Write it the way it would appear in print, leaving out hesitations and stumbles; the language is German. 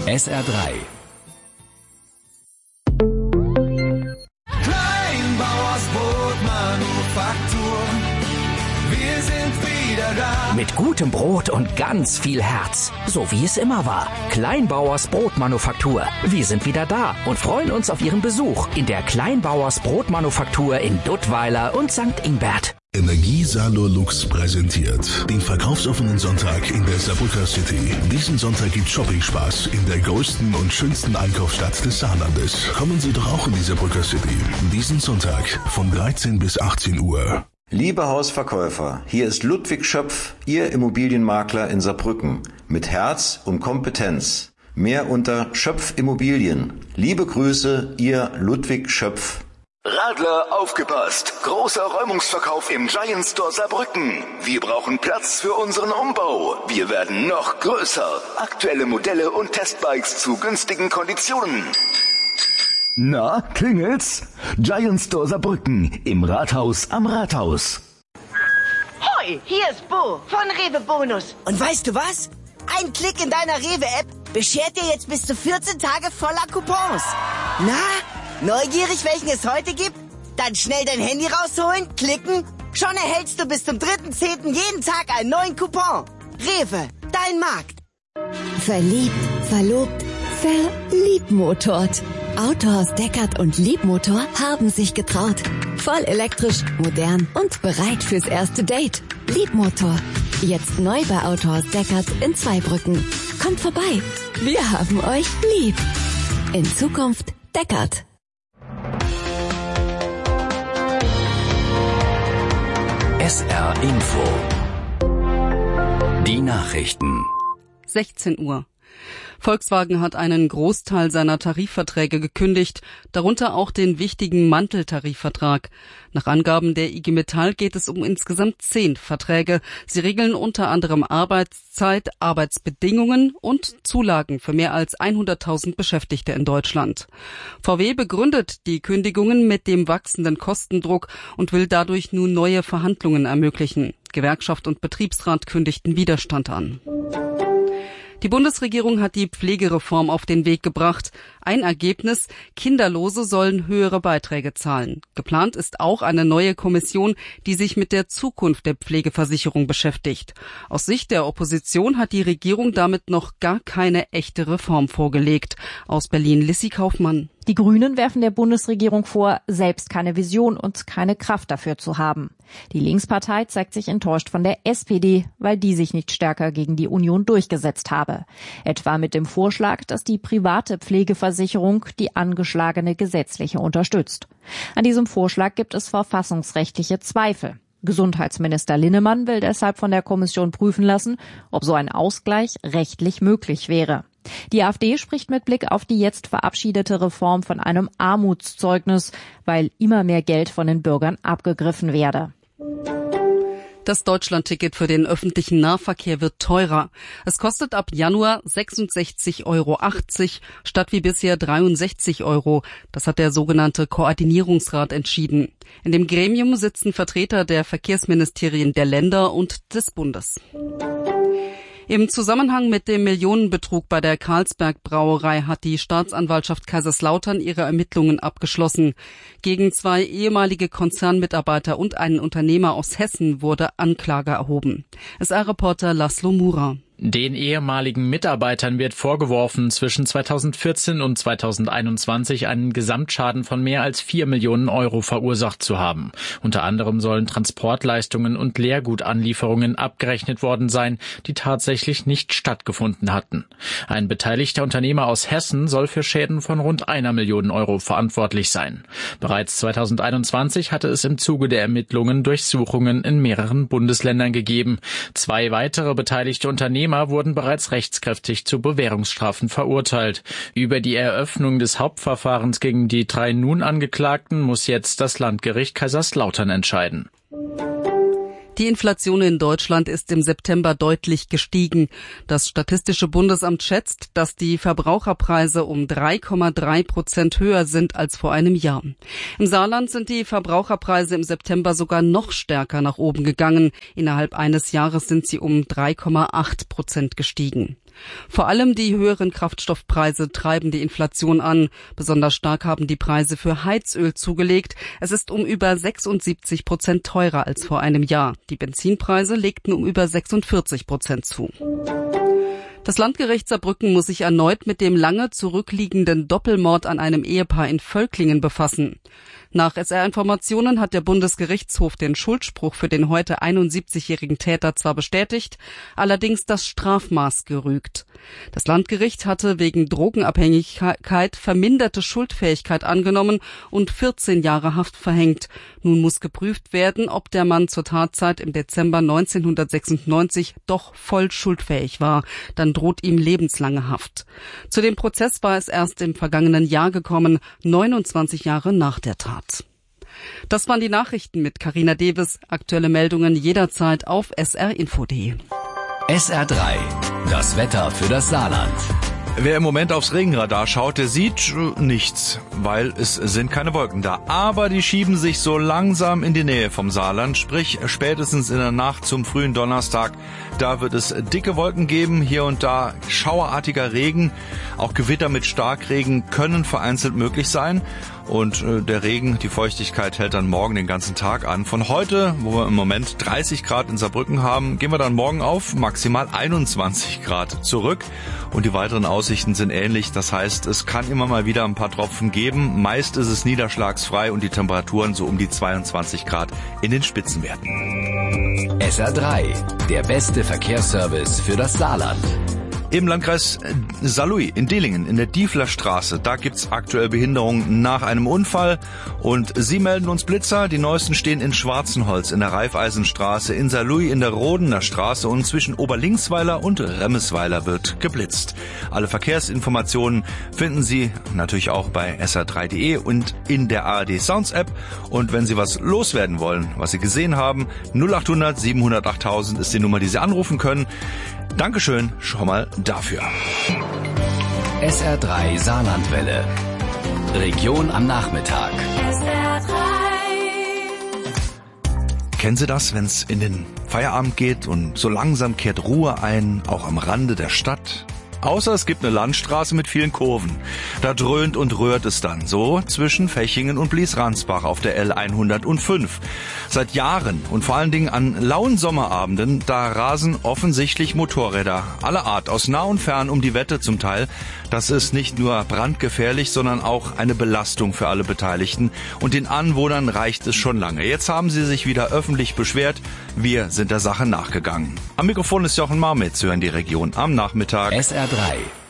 SR3. Kleinbauers Brotmanufaktur, wir sind wieder da. Mit gutem Brot und ganz viel Herz, so wie es immer war. Kleinbauers Brotmanufaktur. Wir sind wieder da und freuen uns auf Ihren Besuch in der Kleinbauers Brotmanufaktur in Duttweiler und St. Ingbert. Energie Salolux präsentiert den verkaufsoffenen Sonntag in der Saarbrücker City. Diesen Sonntag gibt Shopping-Spaß in der größten und schönsten Einkaufsstadt des Saarlandes. Kommen Sie doch auch in die Saarbrücker City. Diesen Sonntag von 13 bis 18 Uhr. Liebe Hausverkäufer, hier ist Ludwig Schöpf, Ihr Immobilienmakler in Saarbrücken. Mit Herz und Kompetenz. Mehr unter Schöpf Immobilien. Liebe Grüße, Ihr Ludwig Schöpf. Radler, aufgepasst! Großer Räumungsverkauf im Giant Store Saarbrücken. Wir brauchen Platz für unseren Umbau. Wir werden noch größer. Aktuelle Modelle und Testbikes zu günstigen Konditionen. Na, klingelt's? Giant Store Saarbrücken im Rathaus am Rathaus. Hoi, hier ist Bo von Rewe Bonus. Und weißt du was? Ein Klick in deiner Rewe-App beschert dir jetzt bis zu 14 Tage voller Coupons. Na, neugierig, welchen es heute gibt? Dann schnell dein Handy rausholen, klicken. Schon erhältst du bis zum 3.10. jeden Tag einen neuen Coupon. Rewe, dein Markt. Verliebt, verlobt, verliebmotort. Autohaus Deckert und Liebmotor haben sich getraut. Voll elektrisch, modern und bereit fürs erste Date. Liebmotor. Jetzt neu bei Autohaus Deckert in Zweibrücken. Kommt vorbei. Wir haben euch lieb. In Zukunft Deckert. SR Info. Die Nachrichten. 16 Uhr. Volkswagen hat einen Großteil seiner Tarifverträge gekündigt, darunter auch den wichtigen Manteltarifvertrag. Nach Angaben der IG Metall geht es um insgesamt 10 Verträge. Sie regeln unter anderem Arbeitszeit, Arbeitsbedingungen und Zulagen für mehr als 100.000 Beschäftigte in Deutschland. VW begründet die Kündigungen mit dem wachsenden Kostendruck und will dadurch nun neue Verhandlungen ermöglichen. Gewerkschaft und Betriebsrat kündigten Widerstand an. Die Bundesregierung hat die Pflegereform auf den Weg gebracht. Ein Ergebnis: Kinderlose sollen höhere Beiträge zahlen. Geplant ist auch eine neue Kommission, die sich mit der Zukunft der Pflegeversicherung beschäftigt. Aus Sicht der Opposition hat die Regierung damit noch gar keine echte Reform vorgelegt. Aus Berlin Lissi Kaufmann. Die Grünen werfen der Bundesregierung vor, selbst keine Vision und keine Kraft dafür zu haben. Die Linkspartei zeigt sich enttäuscht von der SPD, weil die sich nicht stärker gegen die Union durchgesetzt habe. Etwa mit dem Vorschlag, dass die private Pflegeversicherung die angeschlagene gesetzliche unterstützt. An diesem Vorschlag gibt es verfassungsrechtliche Zweifel. Gesundheitsminister Linnemann will deshalb von der Kommission prüfen lassen, ob so ein Ausgleich rechtlich möglich wäre. Die AfD spricht mit Blick auf die jetzt verabschiedete Reform von einem Armutszeugnis, weil immer mehr Geld von den Bürgern abgegriffen werde. Das Deutschlandticket für den öffentlichen Nahverkehr wird teurer. Es kostet ab Januar 66,80 € statt wie bisher 63 €. Das hat der sogenannte Koordinierungsrat entschieden. In dem Gremium sitzen Vertreter der Verkehrsministerien der Länder und des Bundes. Im Zusammenhang mit dem Millionenbetrug bei der Carlsberg Brauerei hat die Staatsanwaltschaft Kaiserslautern ihre Ermittlungen abgeschlossen. Gegen 2 ehemalige Konzernmitarbeiter und einen Unternehmer aus Hessen wurde Anklage erhoben. SR-Reporter Laszlo Mura. Den ehemaligen Mitarbeitern wird vorgeworfen, zwischen 2014 und 2021 einen Gesamtschaden von mehr als 4 Millionen € verursacht zu haben. Unter anderem sollen Transportleistungen und Leergutanlieferungen abgerechnet worden sein, die tatsächlich nicht stattgefunden hatten. Ein beteiligter Unternehmer aus Hessen soll für Schäden von rund 1 Million € verantwortlich sein. Bereits 2021 hatte es im Zuge der Ermittlungen Durchsuchungen in mehreren Bundesländern gegeben. 2 weitere beteiligte Unternehmer wurden bereits rechtskräftig zu Bewährungsstrafen verurteilt. Über die Eröffnung des Hauptverfahrens gegen die 3 nun Angeklagten muss jetzt das Landgericht Kaiserslautern entscheiden. Die Inflation in Deutschland ist im September deutlich gestiegen. Das Statistische Bundesamt schätzt, dass die Verbraucherpreise um 3,3% höher sind als vor einem Jahr. Im Saarland sind die Verbraucherpreise im September sogar noch stärker nach oben gegangen. Innerhalb eines Jahres sind sie um 3,8% gestiegen. Vor allem die höheren Kraftstoffpreise treiben die Inflation an. Besonders stark haben die Preise für Heizöl zugelegt. Es ist um über 76% teurer als vor einem Jahr. Die Benzinpreise legten um über 46% zu. Das Landgericht Saarbrücken muss sich erneut mit dem lange zurückliegenden Doppelmord an einem Ehepaar in Völklingen befassen. Nach SR-Informationen hat der Bundesgerichtshof den Schuldspruch für den heute 71-jährigen Täter zwar bestätigt, allerdings das Strafmaß gerügt. Das Landgericht hatte wegen Drogenabhängigkeit verminderte Schuldfähigkeit angenommen und 14 Jahre Haft verhängt. Nun muss geprüft werden, ob der Mann zur Tatzeit im Dezember 1996 doch voll schuldfähig war. Dann droht ihm lebenslange Haft. Zu dem Prozess war es erst im vergangenen Jahr gekommen, 29 Jahre nach der Tat. Das waren die Nachrichten mit Carina Deves. Aktuelle Meldungen jederzeit auf srinfo.de. SR3, das Wetter für das Saarland. Wer im Moment aufs Regenradar schaut, der sieht nichts, weil es sind keine Wolken da. Aber die schieben sich so langsam in die Nähe vom Saarland, sprich spätestens in der Nacht zum frühen Donnerstag. Da wird es dicke Wolken geben, hier und da schauerartiger Regen. Auch Gewitter mit Starkregen können vereinzelt möglich sein. Und der Regen, die Feuchtigkeit hält dann morgen den ganzen Tag an. Von heute, wo wir im Moment 30 Grad in Saarbrücken haben, gehen wir dann morgen auf maximal 21 Grad zurück. Und die weiteren Aussichten sind ähnlich. Das heißt, es kann immer mal wieder ein paar Tropfen geben. Meist ist es niederschlagsfrei und die Temperaturen so um die 22 Grad in den Spitzenwerten. SR3, der beste Verkehrsservice für das Saarland. Im Landkreis Saarlouis in Dillingen in der Dieflerstraße, da gibt's aktuell Behinderungen nach einem Unfall und Sie melden uns Blitzer. Die neuesten stehen in Schwarzenholz in der Raiffeisenstraße, in Saarlouis in der Rodener Straße und zwischen Oberlinksweiler und Remmesweiler wird geblitzt. Alle Verkehrsinformationen finden Sie natürlich auch bei sr3.de und in der ARD Sounds App. Und wenn Sie was loswerden wollen, was Sie gesehen haben, 0800 700 8000 ist die Nummer, die Sie anrufen können. Dankeschön schon mal dafür. SR3 Saarlandwelle. Region am Nachmittag. SR3. Kennen Sie das, wenn es in den Feierabend geht und so langsam kehrt Ruhe ein, auch am Rande der Stadt? Außer es gibt eine Landstraße mit vielen Kurven. Da dröhnt und rührt es dann so zwischen Fechingen und Blies-Ransbach auf der L105. Seit Jahren und vor allen Dingen an lauen Sommerabenden, da rasen offensichtlich Motorräder aller Art aus nah und fern um die Wette zum Teil. Das ist nicht nur brandgefährlich, sondern auch eine Belastung für alle Beteiligten. Und den Anwohnern reicht es schon lange. Jetzt haben sie sich wieder öffentlich beschwert. Wir sind der Sache nachgegangen. Am Mikrofon ist Jochen Marmitz, hören die Region am Nachmittag. SR3,